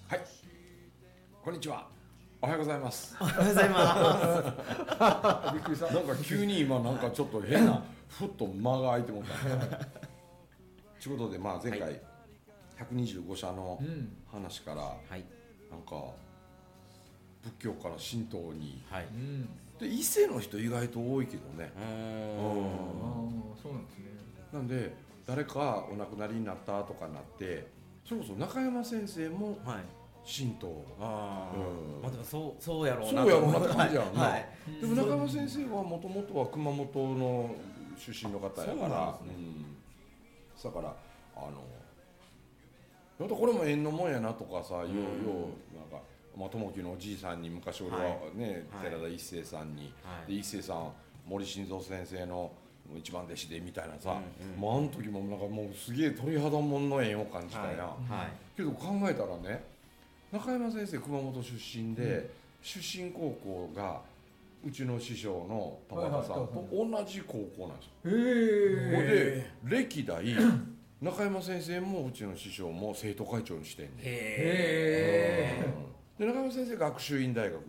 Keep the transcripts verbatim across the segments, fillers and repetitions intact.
はい、こんにちは。おはようございます。 おはようございます。びっくりした。なんか急に今なんかちょっと変なふっと間が空いてもった。ということでまあ前回ひゃくにじゅうご社の話から、はい、なんか仏教から神道に、はい、で伊勢の人意外と多いけどね。うん、 そうなんですね。 なんで誰かお亡くなりになったとかなって、それこそ中山先生も、はい、神道、 あ、うん、まあでもそうそうやろうなそうやろうなって感じやんな、はい、でも中山先生はもともとは熊本の出身の方やから、そうなんですね、うん、だからあのやっぱこれも縁のもんやなとかさ、ようようなんかまあ友樹のおじいさんに昔俺はね、はい、寺田一生さんに、はい、で一生さん森晋三先生の一番弟子でみたいなさ、うんうん、まあ、あの時もなんかもうすげえ鳥肌もんの縁を感じたやん、はいはい、けど考えたらね、中山先生熊本出身で、うん、出身高校がうちの師匠の田畑さんと同じ高校なんですよ。へー。で歴代中山先生もうちの師匠も生徒会長にしてんねん。へー。で中山先生学習院大学行って、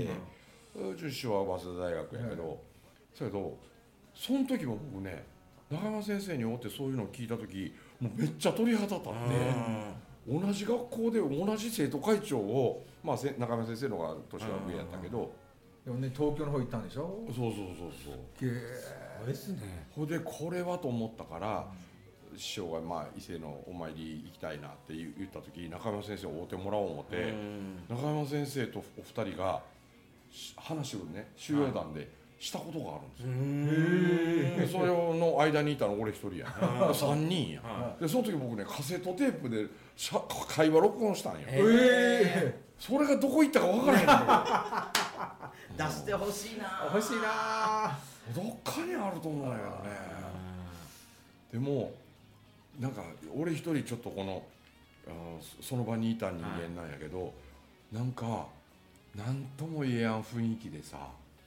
うん、うちの師匠は早稲田大学やけど、はい、それとその時も僕ね、中山先生に会ってそういうのを聞いた時もうめっちゃ鳥肌立って、同じ学校で同じ生徒会長を、まあ、中山先生の方が年は上やったけど、 でもね、東京の方行ったんでしょ。 そうそうそうそう。へえですね。 ほんでこれはと思ったから、うん、師匠がまあ伊勢のお参り行きたいなって言った時、中山先生を会うてもらおう思って、うん、中山先生とお二人が話をね修行団でしたことがあるんですよ。でそれの間にいたの俺一人や、ね、さんにんや、でその時僕ねカセットテープで会話録音したんや。えー、それがどこ行ったか分からへんの出してほしいな欲しいなどっかにあると思うんだよね。でもなんか俺一人ちょっとこのその場にいた人間なんやけど、はい、なんかなんとも言えやん雰囲気でさ、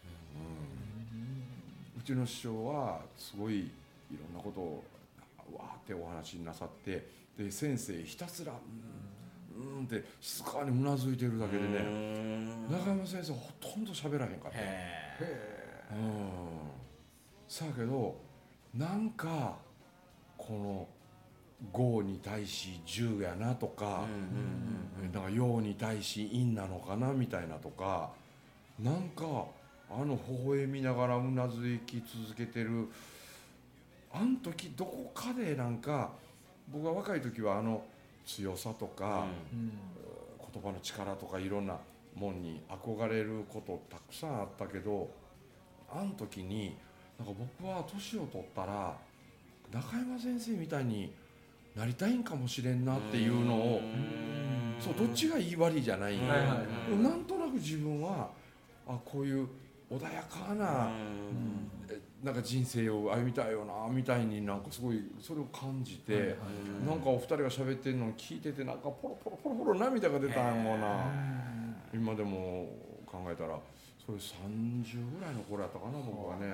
うん、うちの師匠はすごいいろんなことをわーってお話しなさって、で先生ひたすらうんうんって静かにうなずいてるだけでね、中山先生ほとんど喋らへんかった。へえ。うん。さあけどなんかこの剛に対し柔やなとか、なんか陽に対し陰なのかなみたいなとか、なんかあの微笑みながらうなずき続けてるあの時どこかでなんか僕が若い時はあの強さとか、うん、言葉の力とかいろんなもんに憧れることたくさんあったけど、あの時になんか僕は年を取ったら中山先生みたいになりたいんかもしれんなっていうのを、そうどっちがいい悪いじゃないんや、なんとなく自分はあこういう穏やかな、なんか人生を歩みたいよなみたいになんかすごいそれを感じて、なんかお二人が喋ってるのを聞いててなんかポロポロポロポロ涙が出たんやもんな。今でも考えたらそれさんじゅうぐらいの頃やったかな僕はね。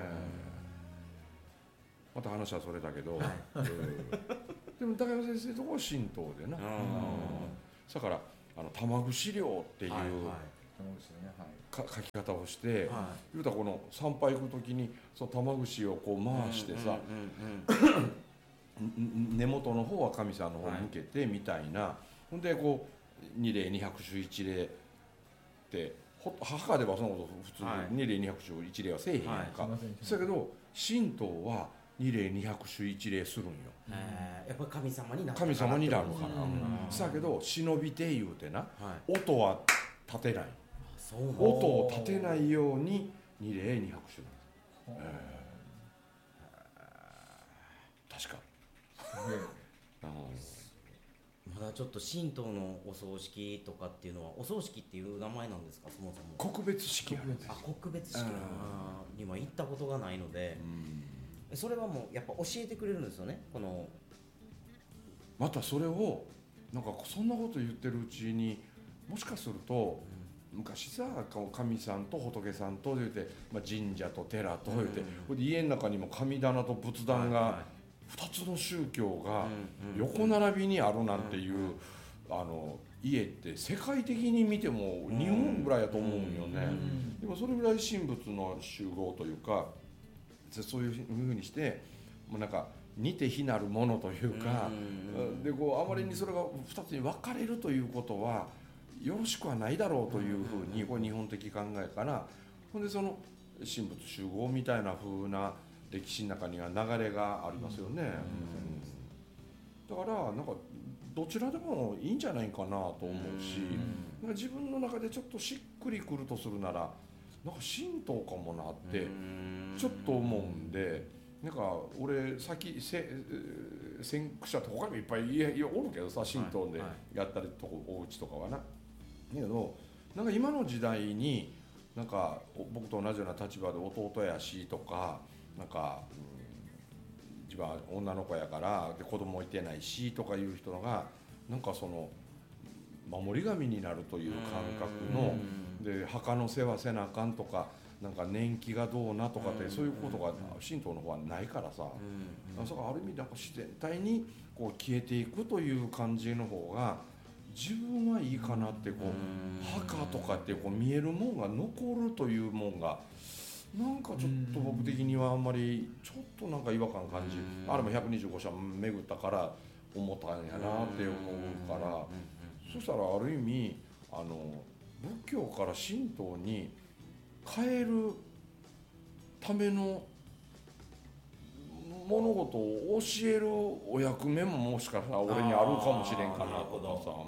また話はそれだけど、はいえー、でも高山先生のところは神道でな、だからあの玉串料っていう、はいはいか書き方をして、はい、言うたらこの参拝行く時にその玉串をこう回してさ、根元の方は神さんの方に向けてみたいな、はい、ほんでこう二礼二拍手一礼って母ではそのこと普通に、はい、二礼二拍手一礼はせえへんやんか、はい、だけど神道は二礼二拍手一礼するんよ。 えー、やっぱり神様になる神様になるのかな。だけど忍びて言うてな、はい、音は立てない、音を立てないように二礼二拍手なんです、えー、確か、 えー、まだちょっと神道のお葬式とかっていうのはお葬式っていう名前なんですか、そもそも告別式なんです。 あ、告別式には行ったことがないので、うん、それはもうやっぱ教えてくれるんですよね。このまたそれをなんかそんなこと言ってるうちにもしかすると、うん、昔さ神さんと仏さんと言うて、まあ、神社と寺と言うて、うん、で家の中にも神棚と仏壇がふたつの宗教が横並びにあるなんていう、 あの家って世界的に見ても日本ぐらいやと思うんよね、 うんでもそれぐらい神仏の集合というかそういうふうにしてもうなんか似て非なるものというか、でこうあまりにそれがふたつに分かれるということはよろしくはないだろうというふうにこれ日本的考えからほんでその神仏集合みたいな風な歴史の中には流れがありますよね、うん、だからなんかどちらでもいいんじゃないかなと思うし、なんか自分の中でちょっとしっくりくるとするならなんか神道かもなってちょっと思うんで、なんか俺先せ先駆者と他にもいっぱいいやいやおるけどさ、神道でやったりとかお家とかはな。だけどなんか今の時代になんか僕と同じような立場で弟やしとかなんか、うん、自分は女の子やからで子供いてないしとかいう人がなんかその守り神になるという感覚ので墓の世話せなあかんとかなんか年季がどうなとかってそういうことが神道の方はないからさ、それからある意味なんか自然体にこう消えていくという感じの方が自分はいいかなってこう墓とかってこう見えるもんが残るというもんがなんかちょっと僕的にはあんまりちょっとなんか違和感感じあれもひゃくにじゅうご社巡ったから思ったんやなって思うからそしたらある意味あの仏教から神道に変えるための物事を教えるお役目ももしかしたら俺にあるかもしれんかなとかさ、うん、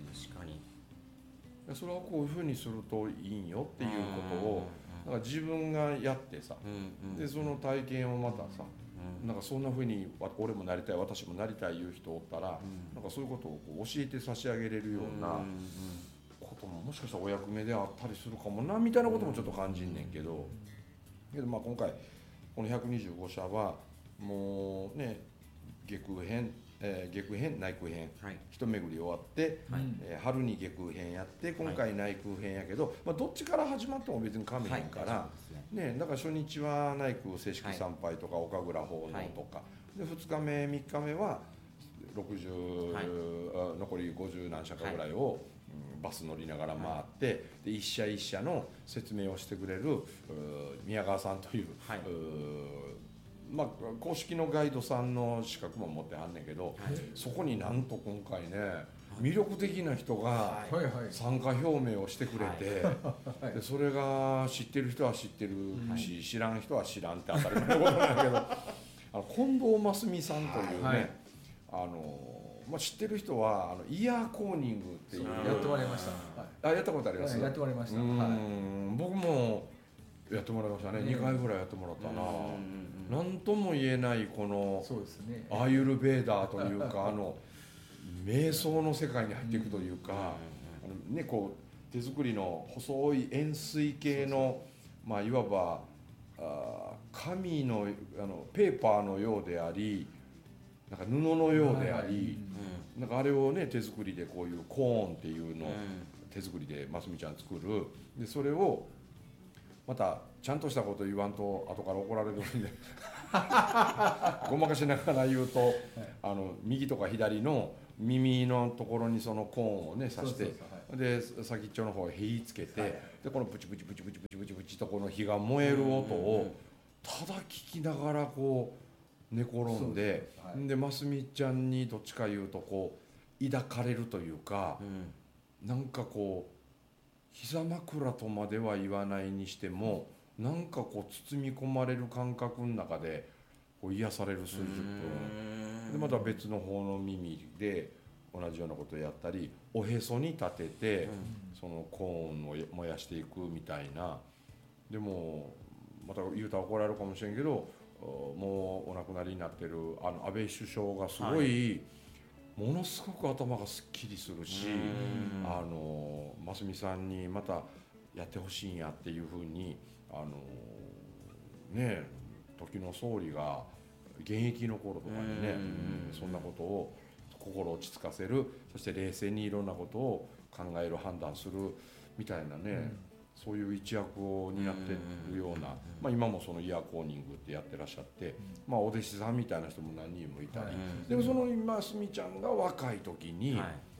確かにそれはこういうふうにするといいんよっていうことをなんか自分がやってさ、でその体験をまたさ、なんかそんなふうに俺もなりたい私もなりたいいう人おったら、なんかそういうことをこう教えて差し上げれるようなことももしかしたらお役目であったりするかもなみたいなこともちょっと感じんねんけど、けどまあ今回このひゃくにじゅうご社はもうね下空編、えー、下空編内空編、はい、一巡り終わって、はいえー、春に下空編やって今回内空編やけど、はいまあ、どっちから始まっても別にかめへんから、はいね、だから初日は内空正式参拝とか岡倉奉納とか、はい、でふつかめみっかめはろくじゅう、はい、残りごじゅう何社かぐらいを、はいバス乗りながら回って、はい、で一社一社の説明をしてくれる宮川さんという、はい、うまあ、公式のガイドさんの資格も持ってはんねんけど、はい、そこになんと今回ね、はい、魅力的な人が参加表明をしてくれて、はい、でそれが知ってる人は知ってるし、はい、知らん人は知らんって当たり前のことなんだけどあの近藤真澄さんというね、はい、あのまあ、知ってる人はあのイヤーコーニングっていうやってもらいました、 はい、あやったことあります、 やってもらいました、 はい、僕もやってもらいましたね、にかいぐらいやってもらったな、なんとも言えないこのそうですね、 アーユルベーダーというかあの瞑想の世界に入っていくというか、あの、ね、こう手作りの細い円錐形のまあ、いわばあ紙の、あのペーパーのようでありなんか布のようであり、はいはいうん、なんかあれをね手作りでこういうコーンっていうのを手作りでますみちゃん作るでそれをまたちゃんとしたこと言わんと後から怒られるんでごまかしながら言うと、はい、あの右とか左の耳のところにそのコーンをね刺してで先っちょの方へ火つけて、はい、でこのブチブチブチブチブチブチブチとこの火が燃える音をただ聞きながらこう寝転んで、はい、でますみちゃんにどっちか言うとこう抱かれるというか、うん、なんかこう膝枕とまでは言わないにしてもなんかこう包み込まれる感覚の中でこう癒される数十分でまた別の方の耳で同じようなことをやったりおへそに立てて、うん、そのコーンを燃やしていくみたいなでもまた言うたら怒られるかもしれんけどもうお亡くなりになってるあの安倍首相がすごい、はい、ものすごく頭がすっきりするしあのますみさんにまたやってほしいんやっていうふうにあのね時の総理が現役の頃とかにねそんなことを心を落ち着かせるそして冷静にいろんなことを考える判断するみたいなねそういう一役を担ってるような、まあ、今もそのイヤーコーニングってやってらっしゃって、まあ、お弟子さんみたいな人も何人もいたり、でもそのますみちゃんが若い時に、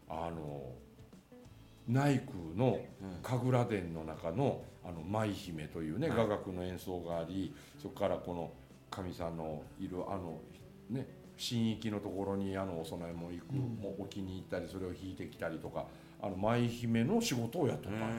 あの内宮の神楽殿の中のあの舞姫というね、 はい雅楽の演奏があり、そこからこの神さんのいるあのね神域のところにあのお供えも行く、 うんもう置きに行ったりそれを弾いてきたりとか、あの舞姫の仕事をやっとったんよ。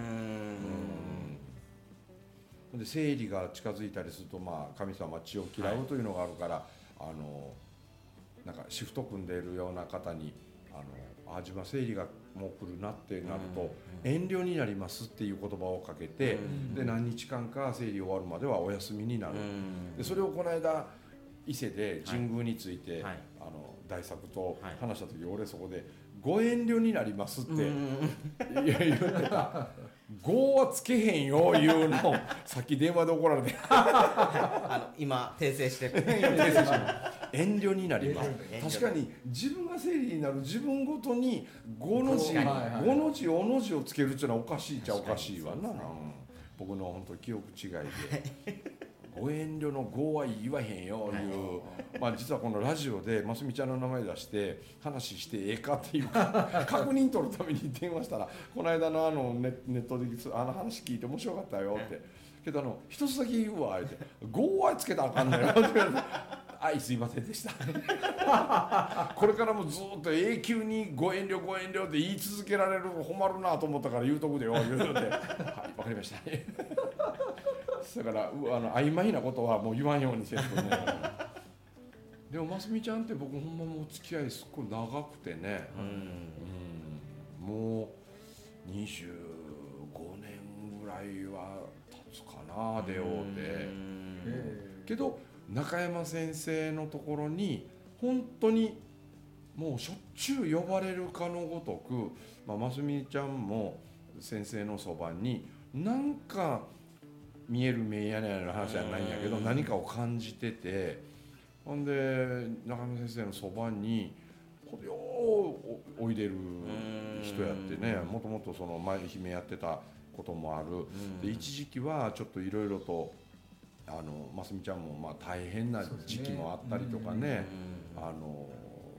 うんで生理が近づいたりすると、まあ、神様は血を嫌うというのがあるから、あのなんかシフト組んでいるような方にあのあ自分は生理がもう来るなってなると、遠慮になりますっていう言葉をかけて、で何日間か生理終わるまではお休みになる。でそれをこの間伊勢で神宮について、 はいあの大作と話した時、俺そこでご遠慮になりますっていや言ってた。ごはつけへんよいうのをさっき電話で怒られてあの今訂正して遠慮になります遠慮確かに自分が生理になる自分ごとにごの字確かにごの字おの字をつけるっていうのはおかしいっちゃおかしいわな、うん、僕の本当記憶違いでご遠慮のごは言わへんよいう、まあ、実はこのラジオでますみちゃんの名前出して話してええかっていうか確認取るために電話したら、この間のあの ネ, ネットであの話聞いて面白かったよって、けどあの一つだけ言うわってごはつけたらあかんのよって言われてはいすいませんでしたこれからもずっと永久にご遠慮ご遠慮って言い続けられると困るなと思ったから言うとくでよ言うのではいわかりましただからうあの曖昧なことはもう言わんようにせんとねでもますみちゃんって僕ほんまもう付き合いすっごい長くてね、うん、もうにじゅうごねんぐらいは経つかな出会うて、けど中山先生のところに本当にもうしょっちゅう呼ばれるかのごとく、まあ、ますみちゃんも先生のそばになんか見える見えやないの話じゃないんやけど何かを感じてて、ほんで中山先生のそばにようおいでる人やってね、もともとその舞姫やってたこともある。で一時期はちょっといろいろとあのますみちゃんもまあ大変な時期もあったりとかね、あの、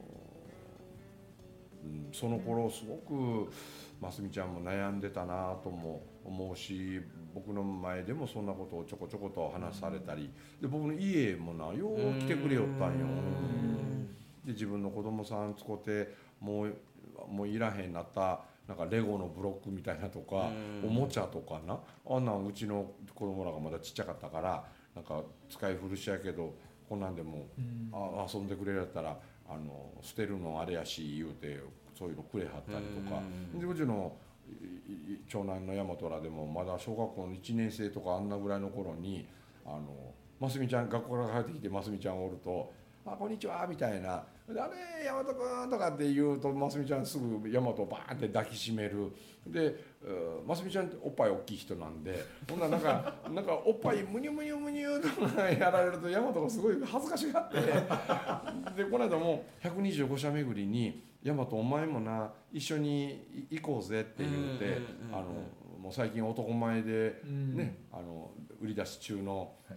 うん、その頃すごくますみちゃんも悩んでたなとも思うし、僕の前でもそんなことをちょこちょこと話されたりで、僕の家もなよう来てくれよったんよ。で自分の子供さんつこてもうもういらへんなったなんかレゴのブロックみたいなとかおもちゃとかな、あんなんうちの子供らがまだちっちゃかったからなんか使い古しやけどこんなんでもあ遊んでくれるやったらあの捨てるのあれやし言うてそういうのくれはったりとかで、うちの長男の大和らでもまだ小学校のいちねん生とかあんなぐらいの頃にあのますみちゃん学校から帰ってきてますみちゃんおると「あこんにちは」みたいな「あれ大和くん」とかって言うとますみちゃんすぐ大和をバーンって抱きしめる。でますみちゃんっておっぱい大きい人なんで、ほんならなんかなんかおっぱいムニュムニュムニュとかやられると大和がすごい恥ずかしがってでこの間もひゃくにじゅうご社巡りに「大和お前もな一緒に行こうぜ」って言うて、あのもう最近男前でね、あの売り出し中の、はい、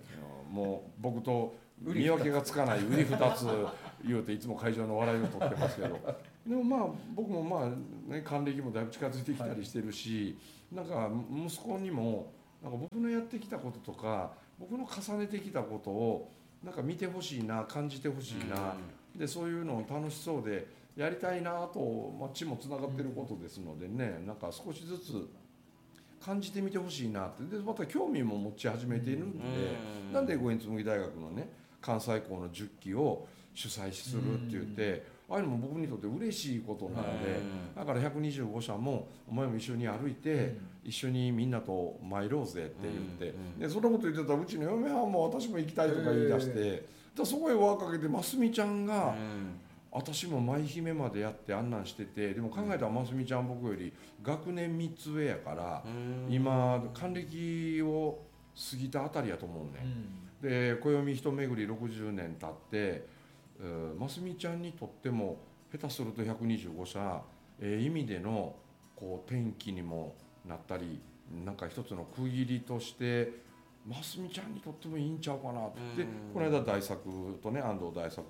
もう僕と見分けがつかない売りふたつ言うていつも会場の笑いを取ってますけどでもまあ僕もまあ、ね、還暦もだいぶ近づいてきたりしてるし、はい、なんか息子にもなんか僕のやってきたこととか僕の重ねてきたことをなんか見てほしいな感じてほしいな、うん、でそういうのを楽しそうでやりたいなと、まあ、血もつながってることですのでね、なんか少しずつ感じてみてほしいなってでまた興味も持ち始めているんで、うん、なんで五円紬大学のね関西校のじゅっきを主催するって言って、うん、ああいうのも僕にとって嬉しいことなので、うん、だからひゃくにじゅうご社もお前も一緒に歩いて、うん、一緒にみんなと参ろうぜって言って、うん、でそんなこと言ってたらうちの嫁はんも私も行きたいとか言い出して、だそこへ輪かけてますみちゃんが、うん私も舞姫までやってあんなんしてて、でも考えたらますみちゃん僕より学年みっつ上やから今還暦を過ぎたあたりやと思うね、うん、で暦一巡りろくじゅうねん経ってますみちゃんにとっても下手するとひゃくにじゅうご社、えー、意味でのこう転機にもなったりなんか一つの区切りとしてますみちゃんにとってもいいんちゃうかなって、この間大作とね安藤大作と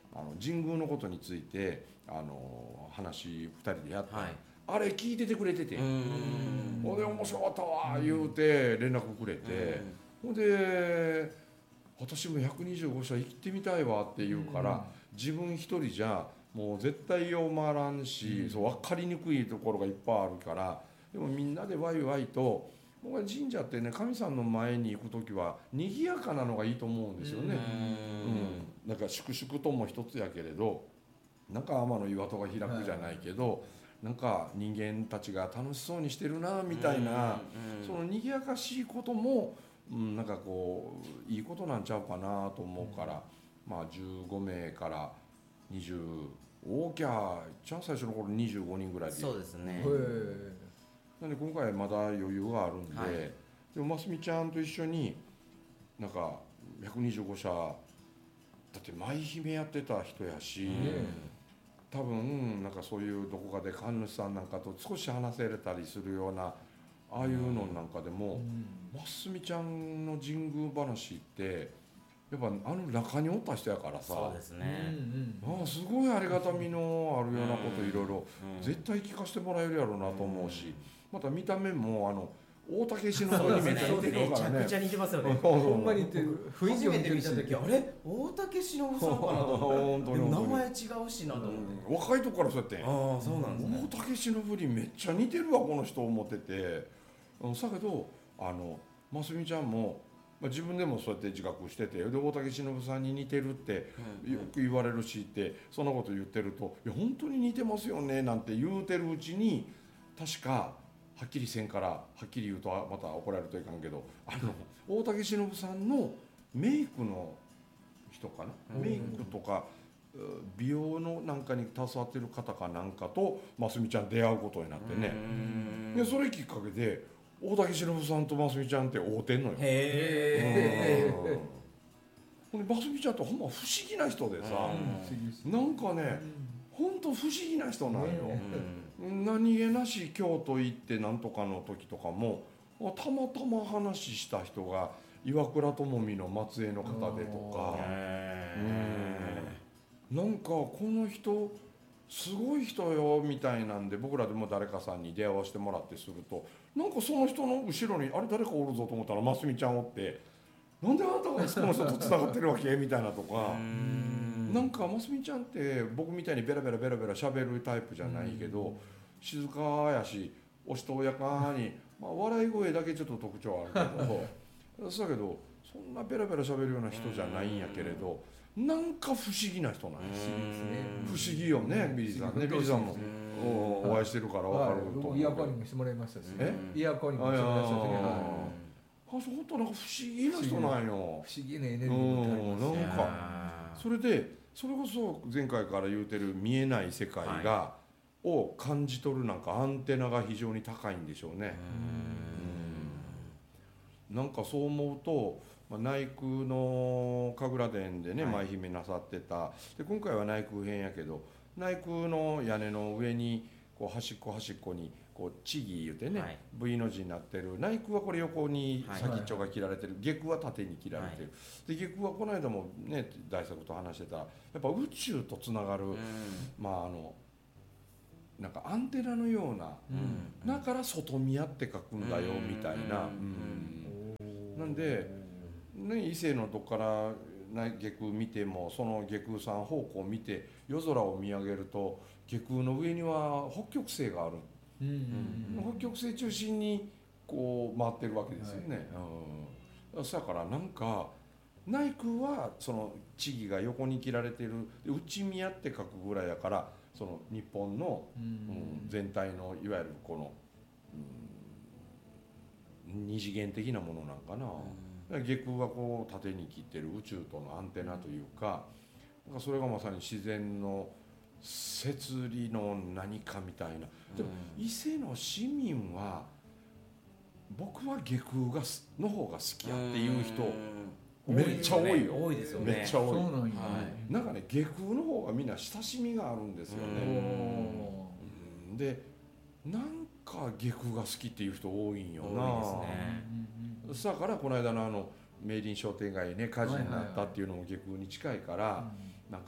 あの神宮のことについてあの話ふたりでやった、 はいあれ聞いててくれてて、 うんほんで面白かったわ言うて連絡くれて、ほんで私もひゃくにじゅうご社行ってみたいわって言うから、自分一人じゃもう絶対読まらんし、そう分かりにくいところがいっぱいあるから、でもみんなでワイワイと、僕は神社ってね、神さんの前に行く時は賑やかなのがいいと思うんですよね。うん、なんか粛々とも一つやけれど、なんか天の岩戸が開くじゃないけど、なんか人間たちが楽しそうにしてるなみたいな、その賑やかしいことも、うん、なんかこういいことなんちゃうかなと思うから、まあじゅうごめいからにじゅう、大きゃ一番最初の頃にじゅうごにんぐらいで、 そうですね。 なんで今回まだ余裕があるんで、はい、でもますみちゃんと一緒になんかひゃくにじゅうご社だって舞姫やってた人やし、うん、多分なんかそういうどこかで神主さんなんかと少し話せれたりするようなああいうのなんかでも、ますみちゃんの神宮話ってやっぱあの中におった人やからさ、 そうですね、 ああすごいありがたみのあるようなこといろいろ絶対聞かせてもらえるやろうなと思うし、また見た目もあの大竹しのぶにめっちゃ似てるからね。 めちゃくちゃ似てますよね。 ほんまに似てる。 初めて見た時あれ大竹しのぶさんかなと思って。でも名前違うしなと思って。 若いとこからそうやって。 ああそうなんですね。 大竹しのぶにめっちゃ似てるわこの人思ってて。だけどあのますみちゃんも。まあ、自分でもそうやって自覚してて、で大竹しのぶさんに似てるってよく言われるしって、そんなこと言ってると「いや本当に似てますよね」なんて言うてるうちに、確かはっきりせんからはっきり言うとまた怒られるといかんけど、あの大竹しのぶさんのメイクの人かな、メイクとか美容のなんかに携わってる方かなんかとますみちゃん出会うことになってね、でそれきっかけで大竹しのぶさんとますみちゃんって会うてんのよ。へえ。ほんでますみちゃんってほんま不思議な人でさ、なんかね、ほんと不思議な人なんよ。何気なし京都行ってなんとかの時とかも、たまたま話した人が岩倉具視の末裔の方でとか、なんかこの人すごい人よみたいなんで、僕らでも誰かさんに出会わせてもらってすると、なんかその人の後ろにあれ誰かおるぞと思ったらますみちゃんおって、なんであなたがその人とつながってるわけみたいなとか、なんかますみちゃんって僕みたいにベラベラベラベラ喋るタイプじゃないけど、静かやしおしとやかに、まあ、笑い声だけちょっと特徴あるけどそうだけどそんなベラベラ喋るような人じゃないんやけれど、なんか不思議な人なんです。不思議よね、ビリーさんね。ビリーさんもお会いしてるから分かると思う。 イヤーコーニングしてもらいましたし、 えイヤーコーニングしてもらいましたし、 本当なんか不思議な人なんよ。 不思議なエネルギーがなんかそれでそれこそ前回から言うてる見えない世界がを感じ取るなんかアンテナが非常に高いんでしょうね。なんかそう思うと。まあ、内宮の神楽殿でね、舞姫なさってたで、今回は内宮編やけど、内宮の屋根の上にこう端っこ端っこにこう千木言うてね、はい、V の字になってる。内宮はこれ横に先っちょが切られてる、下宮は縦に切られてる、はい、で下宮はこの間もね大作と話してた、やっぱ宇宙とつながる、うん、まああのなんかアンテナのような、うん、だから外宮って書くんだよみたいな、うんうん、なんでね、伊勢のとこから下宮見ても、その下宮さん方向を見て夜空を見上げると、下宮の上には北極星がある、うんうんうん、北極星中心にこう回ってるわけですよね、はい、うん、だからなんか内宮はその地義が横に切られてる、内宮って書くぐらいやから、その日本の、うんうん、全体のいわゆるこの、うん、二次元的なものなんかな、うん、下宮はこう縦に切ってる宇宙とのアンテナというか、なんかそれがまさに自然の摂理の何かみたいな。でも伊勢の市民は僕は下宮がの方が好きやっていう人めっちゃ多いよ。 多いですよね。 めっちゃ多い。 そうなんや、はい、 なんかね下宮の方がみんな親しみがあるんですよね。うん、でなんか下宮が好きっていう人多いんよな。多いですね。だからこの間のあの明林商店街ね火事になったっていうのも下宮に近いから、なんか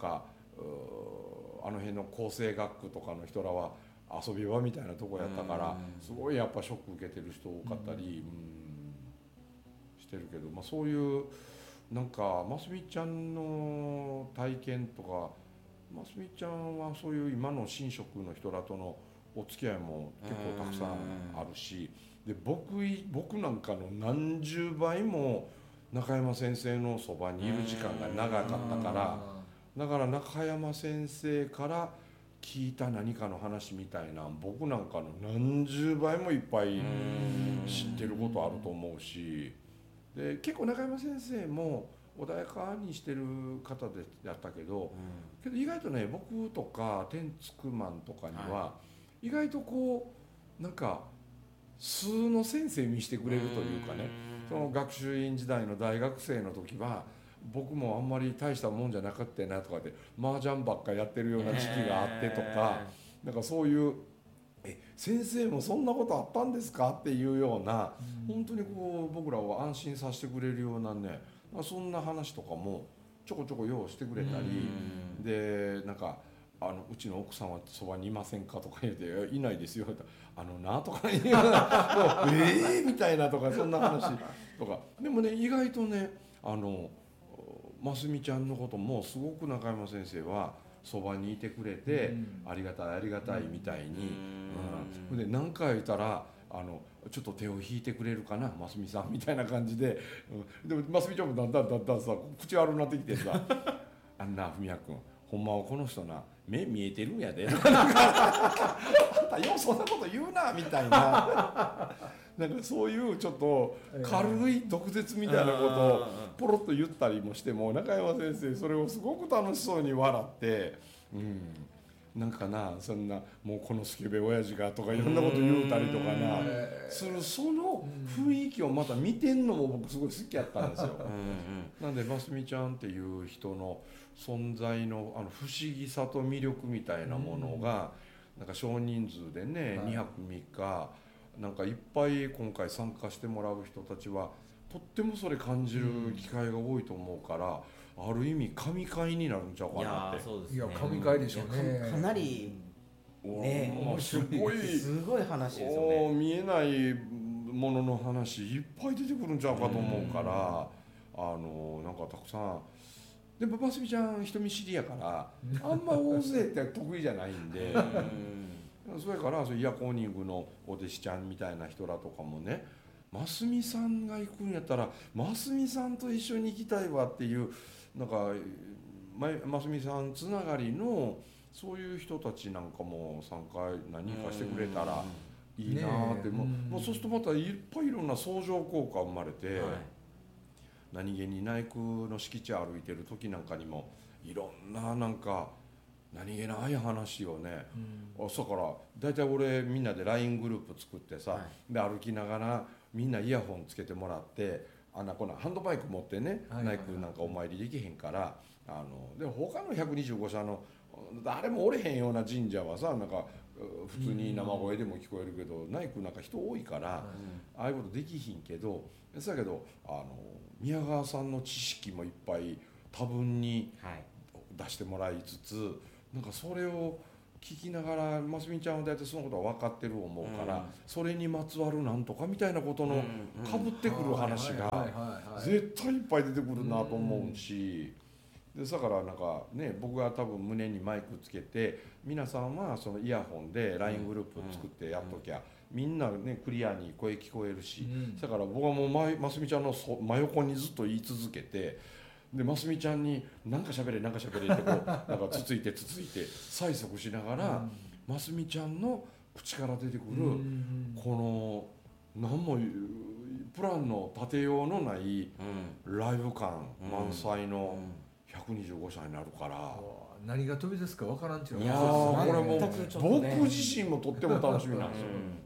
あの辺の構成学区とかの人らは遊び場みたいなとこやったからすごいやっぱショック受けてる人多かったり、うん、してるけど、まあ、そういうなんかますみちゃんの体験とかますみちゃんはそういう今の神職の人らとのお付き合いも結構たくさんあるし、で 僕, 僕なんかの何十倍も中山先生のそばにいる時間が長かったから、だから中山先生から聞いた何かの話みたいな僕なんかの何十倍もいっぱい知ってることあると思うし、で結構中山先生も穏やかにしてる方でやったけど、けど意外とね僕とか天竺マンとかには意外とこうなんか数の先生見してくれるというかね、その学習院時代の大学生の時は僕もあんまり大したもんじゃなかったなとかで麻雀ばっかやってるような時期があってとか、なんかそういうえ先生もそんなことあったんですかっていうような、本当にこう僕らを安心させてくれるようなね、そんな話とかもちょこちょこ用意してくれたりで、なんかあのうちの奥さんはそばにいませんかとか言うていないですよあのなとか言うええみたいなとかそんな話とか、でもね意外とねあのますみちゃんのこともすごく中山先生はそばにいてくれて、うん、ありがたいありがたいみたいに、うん、で何回言ったらあのちょっと手を引いてくれるかなますみさんみたいな感じで、うん、でもますみちゃんもだんだんだんだんさ口悪くなってきてさあんな文也君ほんまはこの人な目見えてるんやであんたようそんなこと言うなみたいななんかそういうちょっと軽い毒舌みたいなことをポロッと言ったりもしても中山先生それをすごく楽しそうに笑って、うん、なんかなそんなもうこのスケベ親父がとかいろんなこと言うたりとかなするその雰囲気をまた見てんのも僕すごい好きやったんですよ。なんでますみちゃんっていう人の存在のあの不思議さと魅力みたいなものがなんか少人数でねにはくみっかなんかいっぱい今回参加してもらう人たちはとってもそれ感じる機会が多いと思うから、ある意味神回になるんちゃうかなって。 いやそうですね、 いや神回でしょうね。 か, かなりね面白いすごい話ですよね。 見えないものの話いっぱい出てくるんちゃうかと思うから、あのなんかたくさんでもますみちゃん人見知りやからあんま大勢って得意じゃないんでそれからそイヤコーニングのお弟子ちゃんみたいな人らとかもね、ますみさんが行くんやったらますみさんと一緒に行きたいわっていうなんかますみさんつながりのそういう人たちなんかも参加何人かしてくれたらいいなって、もう、もうそうするとまたいっぱいいろんな相乗効果生まれて、はい、何気に内宮の敷地歩いてる時なんかにもいろんななんか何気ない話をね、うん、朝から大体俺みんなで ライン グループ作ってさ、はい、で歩きながらみんなイヤホンつけてもらってあんなこんなハンドバイク持ってね、はいはいはい、内宮なんかお参りできへんからあので他のひゃくにじゅうご社の誰もおれへんような神社はさなんか普通に生声でも聞こえるけど、内宮なんか人多いから、うん、ああいうことできひんけどだけどあの宮川さんの知識もいっぱい多分に出してもらいつつ、はい、なんかそれを聞きながらますみちゃんは大体そのことは分かってる思うから、うん、それにまつわるなんとかみたいなことのかぶってくる話が絶対いっぱい出てくるなと思うし、でだからなんかね僕が多分胸にマイクつけて皆さんはそのイヤホンで ライン グループ作ってやっときゃみんなねクリアに声聞こえるし、だから僕はもうますみちゃんの真横にずっと言い続けて。でますみちゃんに何か喋れ何か喋れってこうなんかつついてつついて催促しながらますみちゃんの口から出てくるこの何もプランの立てようのないライブ感満載のひゃくにじゅうご社になるから、 何が飛び出すか分からんっていうのいやーこれもう僕自身もとっても楽しみなんですよ。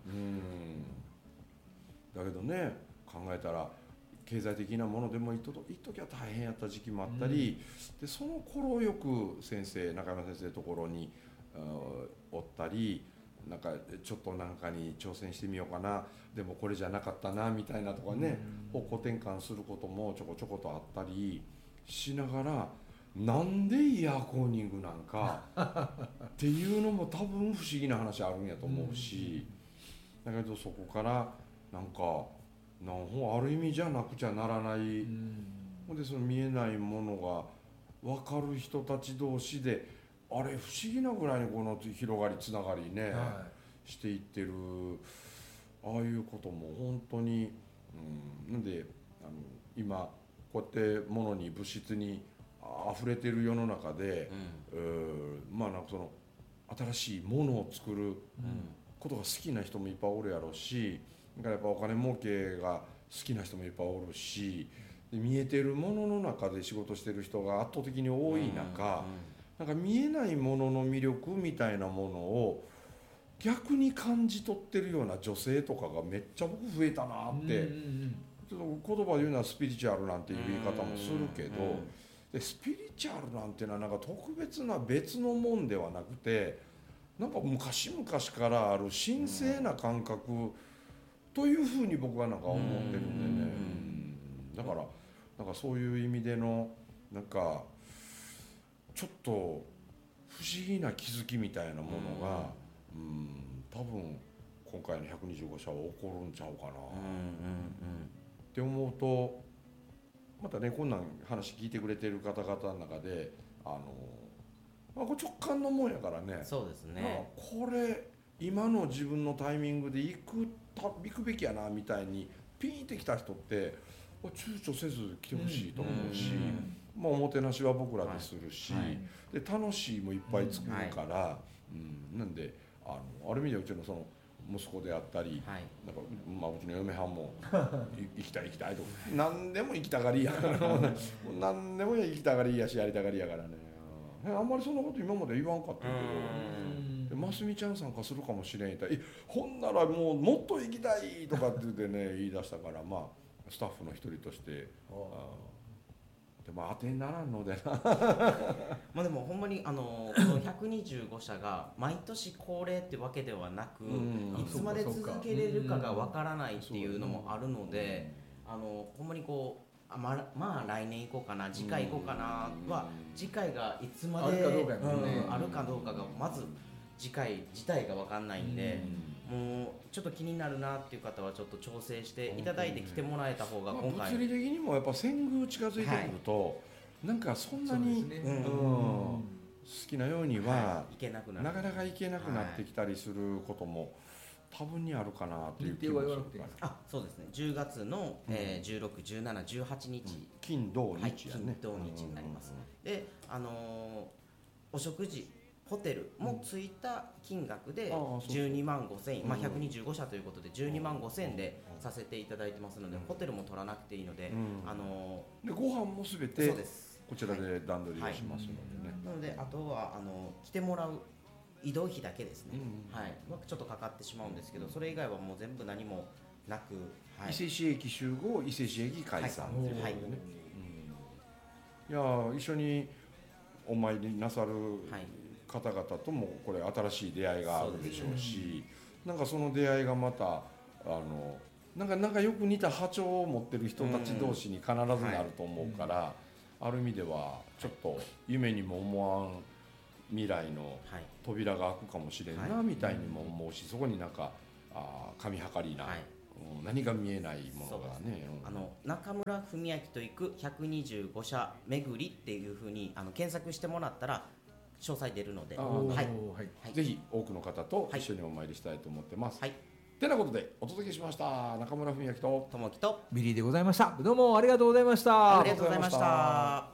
だけどね考えたら経済的なものでもいっといっときは大変やった時期もあったり、うん、でその頃よく先生中山先生のところにおったりなんかちょっとなんかに挑戦してみようかなでもこれじゃなかったなみたいなとかね、うん、方向転換することもちょこちょことあったりしながらなんでイヤーコーニングなんかっていうのも多分不思議な話あるんやと思うし、だけどそこからなんかなんほある意味じゃなくちゃならない、うん、でその見えないものが分かる人たち同士であれ不思議なぐらいにこの広がりつながりね、はい、していってるああいうことも本当に、うん、なんであの今こうやって物に物質に溢れてる世の中で、うん、まあなんかその新しいものを作ることが好きな人もいっぱいおるやろうし、だからやっぱお金儲けが好きな人もいっぱいおるし、で見えてるものの中で仕事してる人が圧倒的に多い中、なんか見えないものの魅力みたいなものを逆に感じ取ってるような女性とかがめっちゃ僕増えたなって、ちょっと言葉で言うのはスピリチュアルなんていう言い方もするけど、でスピリチュアルなんていうのはなんか特別な別のもんではなくて、なんか昔々からある神聖な感覚というふうに僕はなんか思ってるんでね、うん、だからなんかそういう意味でのなんかちょっと不思議な気づきみたいなものが、うん、多分今回のひゃくにじゅうご社は起こるんちゃうかなって思うと、またねこんなん話聞いてくれてる方々の中であの、まあ、これ直感のもんやからね、 そうですね、 これ今の自分のタイミングで行くた行くべきやなみたいにピーンってきた人って躊躇せず来てほしいと思うし、うん、まあ、おもてなしは僕らでするし、はいはい、で楽しいもいっぱい作るから、うんはい、うん、なんであのある意味でうちのその息子であったり、はい、なんかまあ、うちの嫁はんも行きたい行きたいと何でも行きたがりやから何でも行きたがりやしやりたがりやからね、あんまりそんなこと今まで言わんかったけど、ますみちゃん参加するかもしれんと、えほんならもうもっと行きたいとかって言ってね言い出したから、まあスタッフの一人としてでも当てにならんのでなまあでもほんまにあのこのひゃくにじゅうご社が毎年恒例ってわけではなく、いつまで続けれるかがわからないっていうのもあるので、あのほんまにこうあまあ、まあ来年行こうかな次回行こうかなは、次回がいつまであるかどうかやもんね、うん、あるかどうかがまず次回自体が分かんないんで、もうちょっと気になるなっていう方はちょっっと調整していただいて来てもらえた方が今回、 まあ、物理的にもやっぱ遷宮近づいてくると、はい、なんかそんなに、ね、うん、好きなようには、はい、 いけなくななかなか行けなくなってきたりすることも、はい、多分にあるかなという気もする。 あ、そうですね。じゅうがつの、うんえー、じゅうろく、じゅうしち、じゅうはちにち、うん、 金土日やね、はい、 金土日になります。で、あのー、お食事ホテルもついた金額でじゅうにまんごせんえん、うん、まあ、ひゃくにじゅうご社ということでじゅうにまんごせんえんでさせていただいてますので、うん、ホテルも取らなくていいので、うん、あのー、 でご飯もすべてこちらで段取りをしますのでね、 はいはい、なのであとはあの来てもらう移動費だけですね、うん、はい、ちょっとかかってしまうんですけど、それ以外はもう全部何もなく、 はい、伊勢市駅集合、伊勢市駅解散ということでね、はい、うん、いや一緒にお参りなさる方々ともこれ新しい出会いがあるでしょうし、なんかその出会いがまたあのなんかなんかよく似た波長を持ってる人たち同士に必ずなると思うから、ある意味ではちょっと夢にも思わん未来の扉が開くかもしれんなみたいにも思うし、そこになんかあ神計りな、はい、うん、何が見えないものがね、 うん、あの中村文明と行くひゃくにじゅうご社巡りっていうふうにあの検索してもらったら詳細出るので、はいはい、ぜひ多くの方と一緒にお参りしたいと思ってます。はい、てなことでお届けしました中村文明と友樹とビリーでございました。どうもありがとうございました。 ありがとうございました。